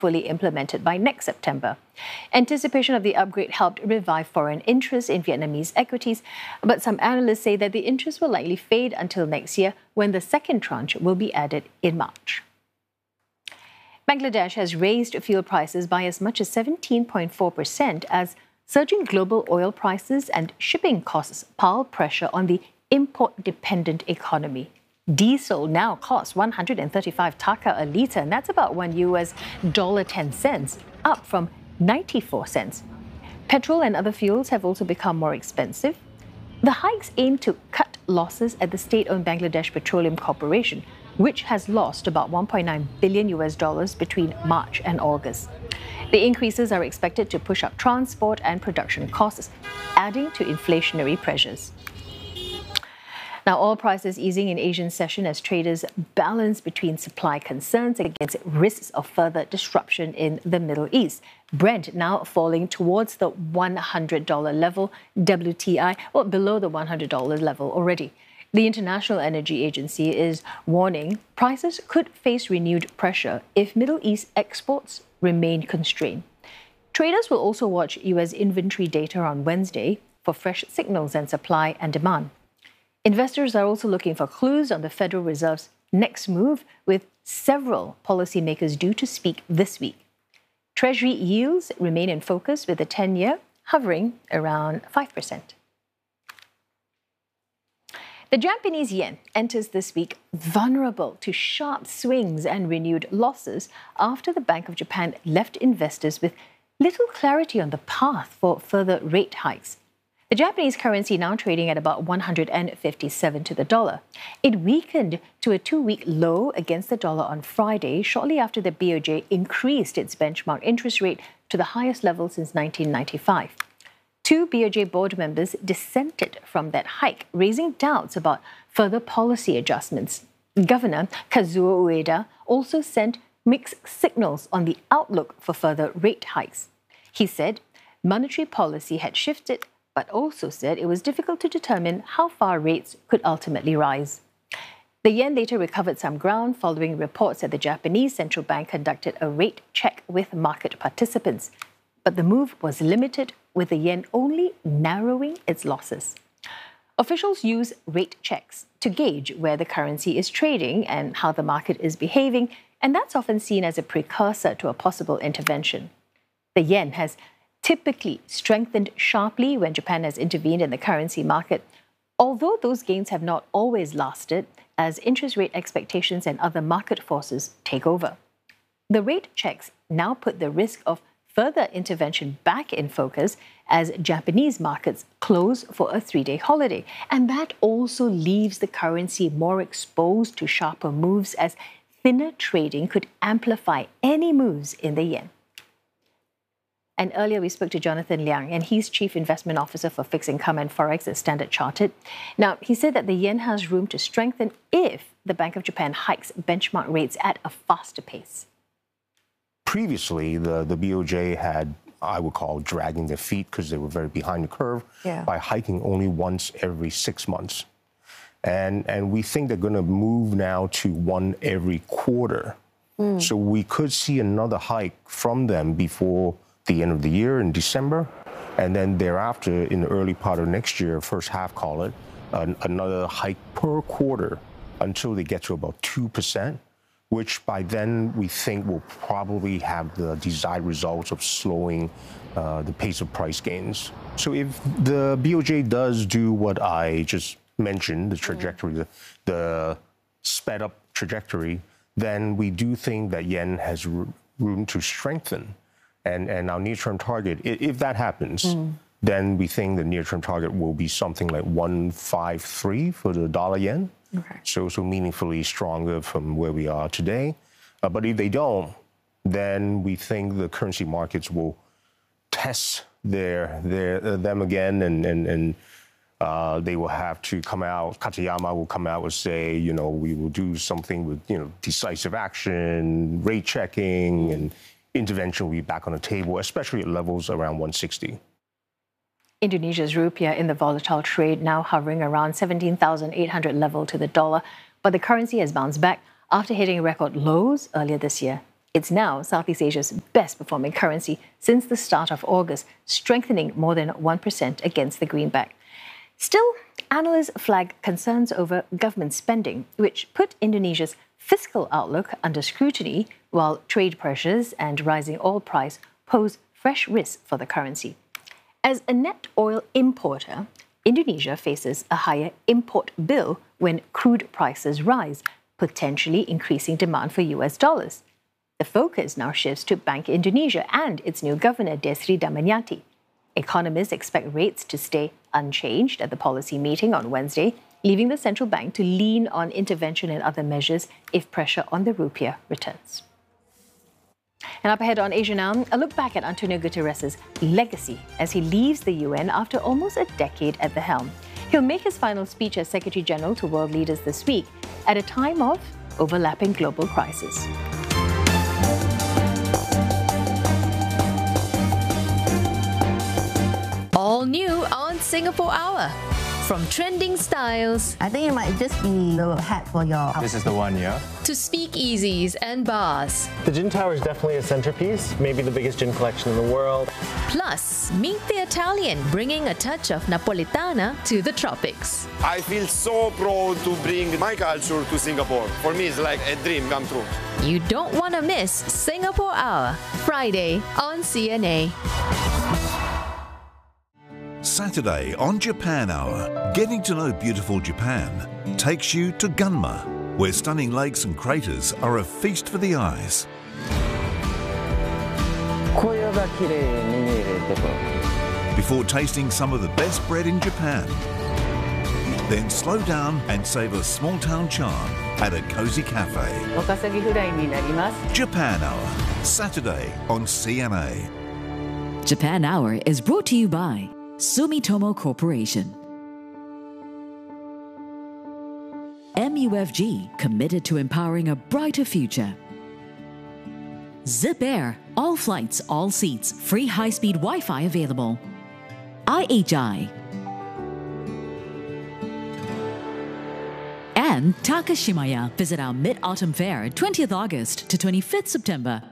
fully implemented by next September. Anticipation of the upgrade helped revive foreign interest in Vietnamese equities, but some analysts say that the interest will likely fade until next year when the second tranche will be added in March. Bangladesh has raised fuel prices by as much as 17.4% as surging global oil prices and shipping costs pile pressure on the import-dependent economy. Diesel now costs 135 taka a litre, and that's about $1.10, up from 94 cents. Petrol and other fuels have also become more expensive. The hikes aim to cut losses at the state-owned Bangladesh Petroleum Corporation, which has lost about $1.9 billion between March and August. The increases are expected to push up transport and production costs, adding to inflationary pressures. Now, oil prices easing in Asian session as traders balance between supply concerns against risks of further disruption in the Middle East. Brent now falling towards the $100 level, WTI, below the $100 level already. The International Energy Agency is warning prices could face renewed pressure if Middle East exports remain constrained. Traders will also watch U.S. inventory data on Wednesday for fresh signals and supply and demand. Investors are also looking for clues on the Federal Reserve's next move, with several policymakers due to speak this week. Treasury yields remain in focus, with the 10-year hovering around 5%. The Japanese yen enters this week vulnerable to sharp swings and renewed losses after the Bank of Japan left investors with little clarity on the path for further rate hikes. The Japanese currency now trading at about 157 to the dollar. It weakened to a two-week low against the dollar on Friday, shortly after the BOJ increased its benchmark interest rate to the highest level since 1995. Two BOJ board members dissented from that hike, raising doubts about further policy adjustments. Governor Kazuo Ueda also sent mixed signals on the outlook for further rate hikes. He said monetary policy had shifted, but also said it was difficult to determine how far rates could ultimately rise. The yen later recovered some ground following reports that the Japanese central bank conducted a rate check with market participants. But the move was limited, with the yen only narrowing its losses. Officials use rate checks to gauge where the currency is trading and how the market is behaving, and that's often seen as a precursor to a possible intervention. The yen has typically strengthened sharply when Japan has intervened in the currency market, although those gains have not always lasted as interest rate expectations and other market forces take over. The rate checks now put the risk of further intervention back in focus as Japanese markets close for a three-day holiday. And that also leaves the currency more exposed to sharper moves, as thinner trading could amplify any moves in the yen. And earlier we spoke to Jonathan Liang, and he's Chief Investment Officer for Fixed Income and Forex at Standard Chartered. Now, he said that the yen has room to strengthen if the Bank of Japan hikes benchmark rates at a faster pace. Previously, the BOJ had, I would call, dragging their feet because they were very behind the curve by hiking only once every 6 months. And we think they're going to move now to one every quarter. So we could see another hike from them before the end of the year in December, and then thereafter in the early part of next year, first half call it, another hike per quarter until they get to about 2%, which by then we think will probably have the desired results of slowing the pace of price gains. So if the BOJ does do what I just mentioned, the trajectory, the sped up trajectory, then we do think that yen has room to strengthen. And our near-term target, if that happens, then we think the near-term target will be something like 153 for the dollar yen. Okay. So meaningfully stronger from where we are today. But if they don't, then we think the currency markets will test them again, and they will have to come out. Katayama will come out and say, we will do something with, decisive action, rate checking, and intervention will be back on the table, especially at levels around 160. Indonesia's rupiah in the volatile trade now hovering around 17,800 level to the dollar, but the currency has bounced back after hitting record lows earlier this year. It's now Southeast Asia's best performing currency since the start of August, strengthening more than 1% against the greenback. Still, analysts flag concerns over government spending, which put Indonesia's fiscal outlook under scrutiny, while trade pressures and rising oil price pose fresh risks for the currency. As a net oil importer, Indonesia faces a higher import bill when crude prices rise, potentially increasing demand for US dollars. The focus now shifts to Bank Indonesia and its new governor, Desri Damayanti. Economists expect rates to stay unchanged at the policy meeting on Wednesday, leaving the central bank to lean on intervention and other measures if pressure on the rupiah returns. And up ahead on Asia Now, a look back at Antonio Guterres' legacy as he leaves the UN after almost a decade at the helm. He'll make his final speech as Secretary General to world leaders this week at a time of overlapping global crisis. All new on Singapore Hour. From trending styles, I think it might just be the hat for your... This is the one, yeah? to speakeasies and bars. The gin tower is definitely a centerpiece, maybe the biggest gin collection in the world. Plus, meet the Italian, bringing a touch of Napolitana to the tropics. I feel so proud to bring my culture to Singapore. For me, it's like a dream come true. You don't want to miss Singapore Hour, Friday on CNA. Saturday on Japan Hour, getting to know beautiful Japan takes you to Gunma, where stunning lakes and craters are a feast for the eyes. Before tasting some of the best bread in Japan, then slow down and savour small-town charm at a cozy cafe. Japan Hour, Saturday on CNA. Japan Hour is brought to you by Sumitomo Corporation. MUFG, committed to empowering a brighter future. Zip Air, all flights, all seats, free high-speed Wi-Fi available. IHI. And Takashimaya. Visit our Mid-Autumn Fair, 20th August to 25th September.